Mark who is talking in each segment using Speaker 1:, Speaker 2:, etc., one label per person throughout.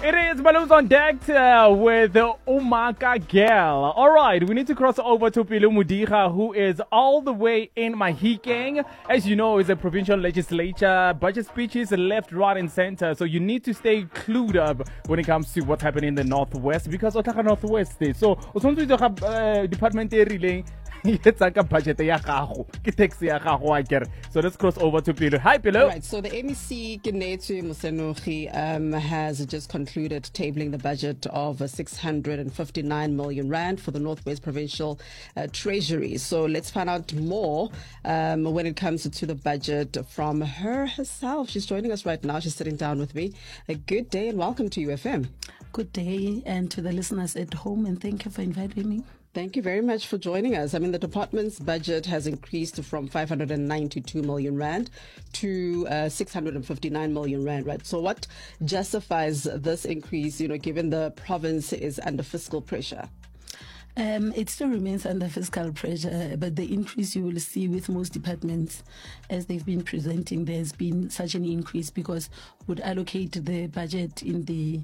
Speaker 1: It is Balloons on Deck with Umaka Girl. All right, we need to cross over to Pilu Mudiga, who is all the way in Mahikeng. As you know, it's a provincial legislature. Budget speeches left, right, and center. So you need to stay clued up when it comes to what's happening in the Northwest, because Otaka Northwest is. So, department budget so let's cross over to Pilu. Hi, Pilu.
Speaker 2: All right, so the MEC Kinetsu Musenogi has just concluded tabling the budget of 659 million rand for the Northwest Provincial Treasury. So let's find out more when it comes to the budget from her herself. She's joining us right now. She's sitting down with me. A good day and welcome to UFM.
Speaker 3: Good day, and to the listeners at home, and thank you for inviting me.
Speaker 2: Thank you very much for joining us. I mean, the department's budget has increased from 592 million rand to 659 million rand, right? So what justifies this increase, given the province is under fiscal pressure?
Speaker 3: It still remains under fiscal pressure, but the increase you will see with most departments as they've been presenting, there's been such an increase because would allocate the budget in the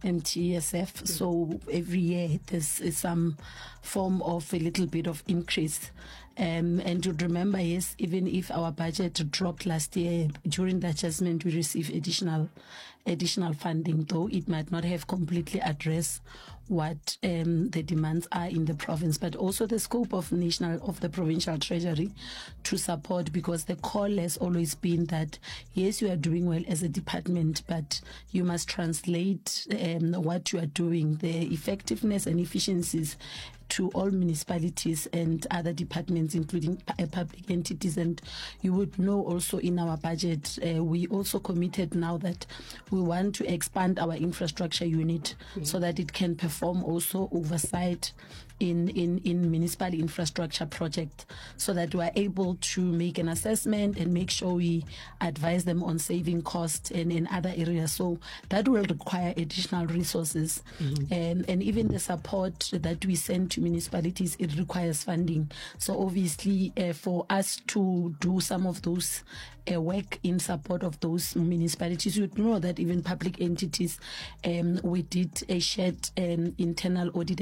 Speaker 3: MTSF. So every year there's some form of a little bit of increase. And to remember, yes, even if our budget dropped last year, during the adjustment we received additional funding, though it might not have completely addressed what the demands are in the province, but also the scope of the provincial treasury to support, because the call has always been that yes, you are doing well as a department, but you must translate what you are doing, the effectiveness and efficiencies, to all municipalities and other departments, including public entities. And you would know also in our budget, we also committed now that we want to expand our infrastructure unit so that it can perform also oversight in municipal infrastructure projects, so that we are able to make an assessment and make sure we advise them on saving costs and in other areas. So that will require additional resources. And even the support that we send to municipalities, it requires funding. So obviously for us to do some of those work in support of those municipalities, you know that even public entities, we did a shared internal audit